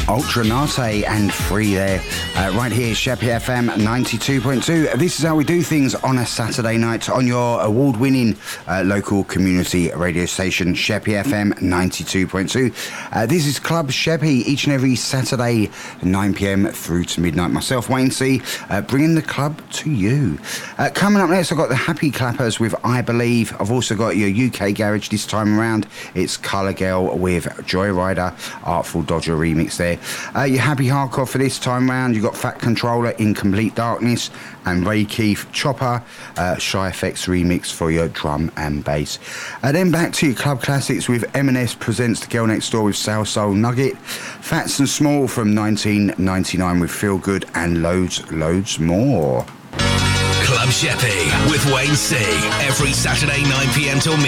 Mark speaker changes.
Speaker 1: Ultra Nate and Free there, right here, Sheppey FM 92.2. This is how we do things on a Saturday night on your award-winning local community radio station, Sheppey FM 92.2. This is Club Sheppey, each and every Saturday, 9 p.m. through to midnight. Myself, Wayne C, bringing the club to you. Coming up next, I've got the Happy Clappers with I Believe. I've also got your UK Garage this time around. It's Colour Girl with Joyrider, Artful Dodger remix there. Your Happy Hardcore for this time round, you've got Fat Controller in Complete Darkness and Ray Keith Chopper, Shy Effects remix for your drum and bass. Then back to your club classics with M&S presents The Girl Next Door with Soul Soul Nugget, Fats and Small from 1999 with Feel Good, and loads more.
Speaker 2: Club Sheppey with Wayne C. Every Saturday 9 p.m. till midnight.